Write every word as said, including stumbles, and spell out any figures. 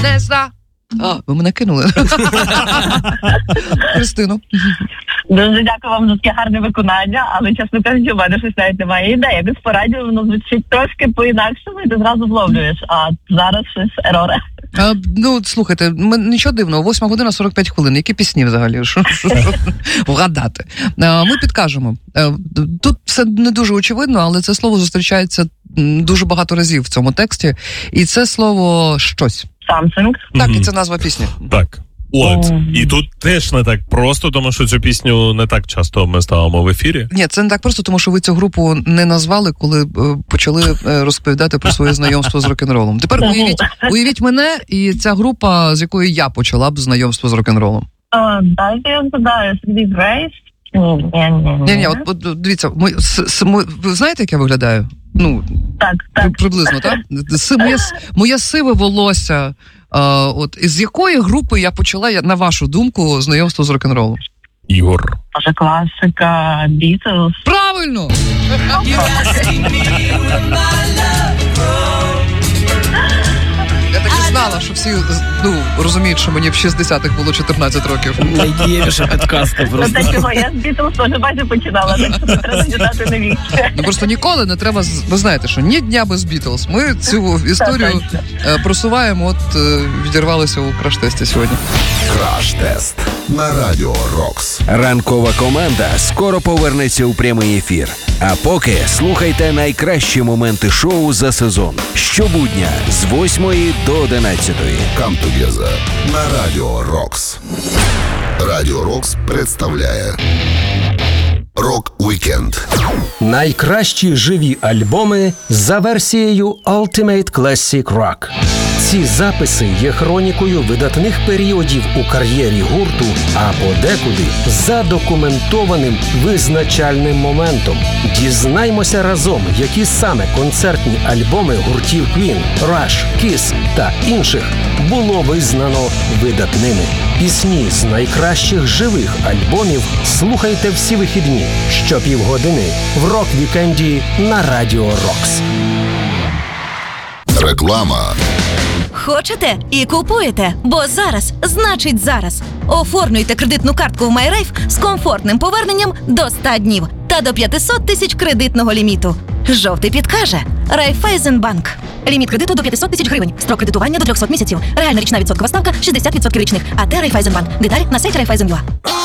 не зна. А, ви мене кинули. Христино. Дуже дякую вам за таке гарне виконання, але, чесно кажучи, у мене щось навіть немає ідеї. Якось по радіо воно звучить трошки по-інакшому, і ти зразу вловлюєш, а зараз щось ероре. А, ну, слухайте, ми, нічого дивного, восьма година сорок п'ять хвилин. Які пісні взагалі? Що, що, що вгадати? А, ми підкажемо. А, тут все не дуже очевидно, але це слово зустрічається дуже багато разів в цьому тексті. І це слово «щось». Samsung. Так, mm-hmm. і це назва пісні. Так. От. Mm-hmm. І тут теж не так просто, тому що цю пісню не так часто ми ставимо в ефірі. Ні, це не так просто, тому що ви цю групу не назвали, коли е, почали е, розповідати про своє знайомство з рок-н-ролом. Тепер уявіть, уявіть мене і ця група, з якою я почала б знайомство з рок-н-ролом. Uh, дайте я згадаю, Сергій Грейс. Ні-ні, от, от дивіться, ми, с, с, ми, ви знаєте, як я виглядаю? Ну, так, так. Приблизно, так? С, моє, моє сиве волосся. А, от, із якої групи я почала, на вашу думку, знайомство з рок-н-ролом? Ігор. Може, класика Beatles? Правильно! Я так і знала, що всі, ну, розуміють, що мені в шістдесятих було чотирнадцять років. Найдієвіша підказка просто. Ну, так чого, я з Beatles теж бачу починала, так що треба дідати на вічі. Ну, просто ніколи не треба, ви знаєте, що ні дня без Beatles. Ми цю історію просуваємо, от відірвалися у краш-тесті сьогодні. Краш-тест на Радіо Рокс. Ранкова команда скоро повернеться у прямий ефір. А поки слухайте найкращі моменти шоу за сезон. Щобудня з восьмої до одинадцятої. Come together на Радіо Рокс. Радіо Рокс представляє Рок Вікенд. Найкращі живі альбоми за версією Ultimate Classic Rock. Ці записи є хронікою видатних періодів у кар'єрі гурту, а подекуди задокументованим визначальним моментом. Дізнаймося разом, які саме концертні альбоми гуртів Queen, Rush, Kiss та інших було визнано видатними. Пісні з найкращих живих альбомів слухайте всі вихідні щопівгодини в Рок-вікенді на Радіо Рокс. Реклама. Хочете і купуєте, бо зараз значить зараз. Оформлюйте кредитну картку в MyRafe з комфортним поверненням до ста днів та до п'ятсот тисяч кредитного ліміту. Жовтий підкаже Райфайзенбанк. Ліміт кредиту до п'ятсот тисяч гривень. Строк кредитування до трьохсот місяців. Реальна річна відсоткова ставка шістдесят відсотків річних. АТ Райфайзенбанк. Деталі на сайті Райфайзен.ua.